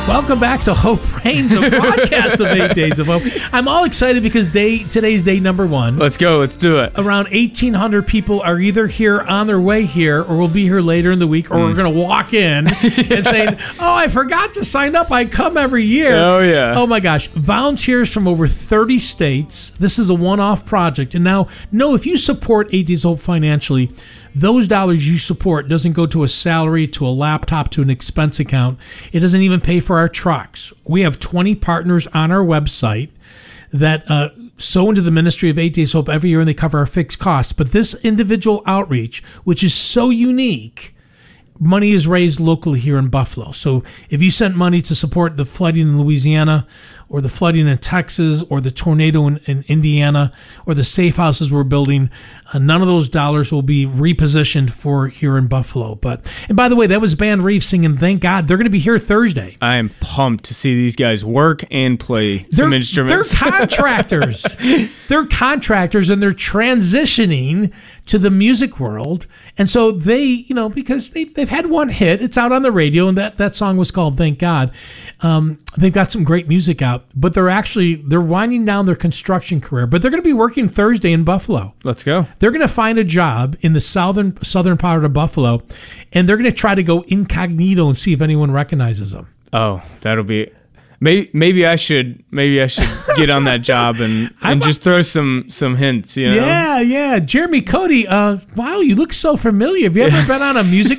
Welcome back to Hope Reigns, a podcast of 8 Days of Hope. I'm all excited because today's day number 1. Let's go. Let's do it. Around 1,800 people are either here on their way here or will be here later in the week, or we're going to walk in and saying, oh, I forgot to sign up. I come every year. Oh, yeah. Oh, my gosh. Volunteers from over 30 states. This is a one-off project. And now, know if you support 8 Days of Hope financially, those dollars you support doesn't go to a salary, to a laptop, to an expense account. It doesn't even pay for our trucks. We have 20 partners on our website that sow into the ministry of 8 Days Hope every year, and they cover our fixed costs. But this individual outreach, which is so unique, money is raised locally here in Buffalo. So if you sent money to support the flooding in Louisiana, or the flooding in Texas, or the tornado in Indiana, or the safe houses we're building, none of those dollars will be repositioned for here in Buffalo. And by the way, that was Band Reef singing Thank God. They're going to be here Thursday. I am pumped to see these guys work and play some instruments. They're contractors. They're contractors, and they're transitioning to the music world. And so they, because they've had one hit, it's out on the radio, and that song was called Thank God. They've got some great music out, but they're winding down their construction career, but they're going to be working Thursday in Buffalo. Let's go. They're going to find a job in the southern part of Buffalo, and they're going to try to go incognito and see if anyone recognizes them. Oh, that'll be... Maybe I should get on that job and just throw some hints, Yeah. Jeremy Cody, wow, you look so familiar. Have you ever been on a music